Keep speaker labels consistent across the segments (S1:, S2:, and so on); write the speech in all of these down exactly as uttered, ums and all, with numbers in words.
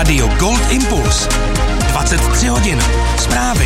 S1: Rádio Gold Impuls. dvacet tři hodin. Zprávy.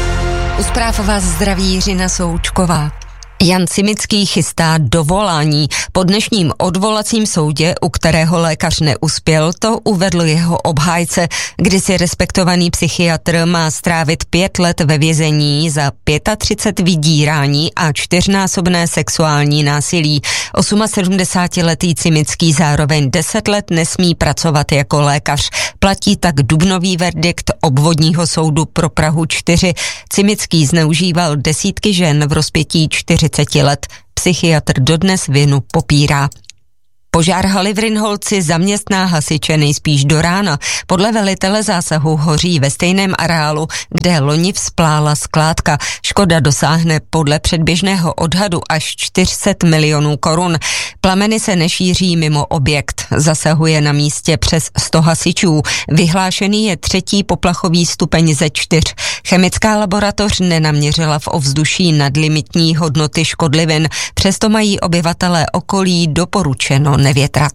S2: U zpráv vás zdraví Jiřina Součková. Jan Cimický chystá dovolání. Po dnešním odvolacím soudě, u kterého lékař neuspěl, to uvedl jeho obhájce. Kdysi respektovaný psychiatr má strávit pět let ve vězení za třicet pět vydírání a čtyřnásobné sexuální násilí. sedmdesátiletý Cimický zároveň deset let nesmí pracovat jako lékař. Platí tak dubnový verdikt obvodního soudu pro Prahu čtyři. Cimický zneužíval desítky žen v rozpětí čtyřicet let. Psychiatr dodnes vinu popírá. Požár haly v Rynholci zaměstná hasiče nejspíš do rána. Podle velitele zásahu hoří ve stejném areálu, kde loni vzplála skládka. Škoda dosáhne podle předběžného odhadu až čtyři sta milionů korun. Plameny se nešíří mimo objekt. Zasahuje na místě přes sto hasičů. Vyhlášený je třetí poplachový stupeň ze čtyř. Chemická laboratoř nenaměřila v ovzduší nadlimitní hodnoty škodlivin. Přesto mají obyvatelé okolí doporučeno nevětrat.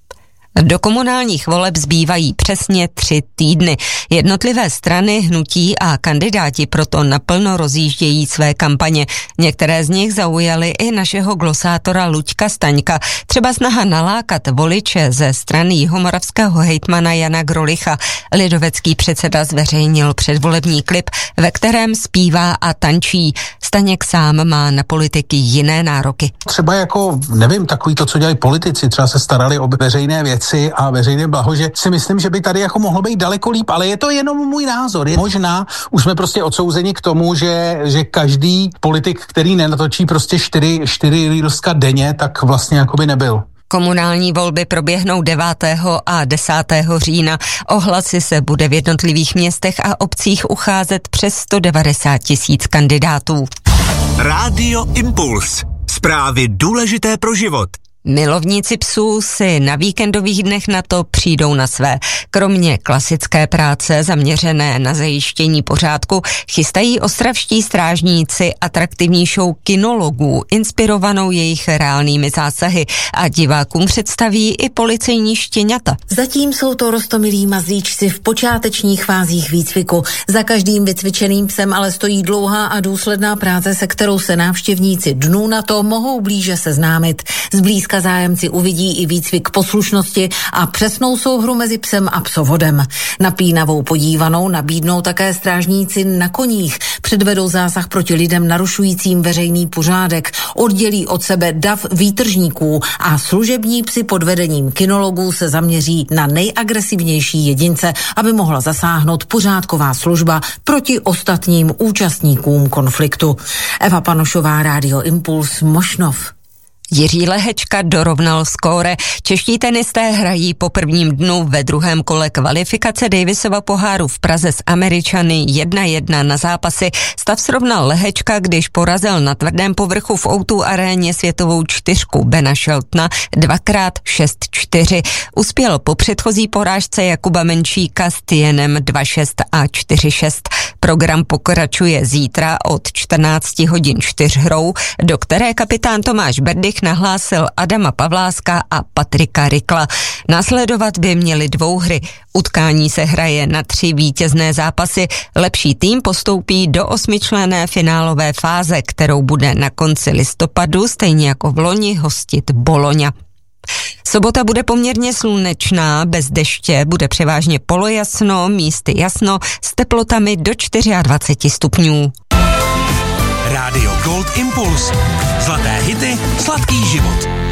S2: Do komunálních voleb zbývají přesně tři týdny. Jednotlivé strany, hnutí a kandidáti proto naplno rozjíždějí své kampaně. Některé z nich zaujaly i našeho glosátora Luďka Staňka. Třeba snaha nalákat voliče ze strany jihomoravského hejtmana Jana Grolicha. Lidovecký předseda zveřejnil předvolební klip, ve kterém zpívá a tančí. Staněk sám má na politiky jiné nároky.
S3: Třeba jako, nevím, takový to, co dělají politici, třeba se starali o veřejné věci a veřejné blaho, že si myslím, že by tady jako mohlo být daleko líp, ale je to jenom můj názor. Je možná, už jsme prostě odsouzeni k tomu, že, že každý politik, který nenatočí prostě čtyři, čtyři lídlska denně, tak vlastně jako by nebyl.
S2: Komunální volby proběhnou devátého a desátého října. O hlasy se bude v jednotlivých městech a obcích ucházet přes sto devadesát tisíc kandidátů.
S1: Rádio Impuls. Zprávy důležité pro život.
S2: Milovníci psů si na víkendových dnech na to přijdou na své. Kromě klasické práce zaměřené na zajištění pořádku chystají ostravští strážníci atraktivní show kinologů, inspirovanou jejich reálnými zásahy, a divákům představí i policejní štěňata.
S4: Zatím jsou to roztomilí mazlíčci v počátečních fázích výcviku. Za každým vycvičeným psem ale stojí dlouhá a důsledná práce, se kterou se návštěvníci dnů na to mohou blíže seznámit. Zblízka zájemci uvidí i výcvik poslušnosti a přesnou souhru mezi psem a psovodem. Napínavou podívanou nabídnou také strážníci na koních, předvedou zásah proti lidem narušujícím veřejný pořádek, oddělí od sebe dav výtržníků a služební psi pod vedením kinologů se zaměří na nejagresivnější jedince, aby mohla zasáhnout pořádková služba proti ostatním účastníkům konfliktu. Eva Panošová, Rádio Impuls, Mošnov.
S2: Jiří Lehečka dorovnal skóre. Čeští tenisté hrají po prvním dnu ve druhém kole kvalifikace Davisova poháru v Praze s Američany jedna jedna na zápasy. Stav srovnal Lehečka, když porazil na tvrdém povrchu v ó dva aréně světovou čtyřku Bena Sheltona dvakrát šest čtyři. Uspěl po předchozí porážce Jakuba Menšíka s Tienem dva šest a čtyři šest. Program pokračuje zítra od čtrnáct hodin čtyřhrou, do které kapitán Tomáš Berdych nahlásil Adama Pavláska a Patrika Rikla. Následovat by měly dvou hry. Utkání se hraje na tři vítězné zápasy. Lepší tým postoupí do osmičlenné finálové fáze, kterou bude na konci listopadu, stejně jako v loni, hostit Bologna. Sobota bude poměrně slunečná, bez deště, bude převážně polojasno, místy jasno, s teplotami do dvacet čtyři stupňů.
S1: Rádio Gold Impuls. Zlaté hity, sladký život.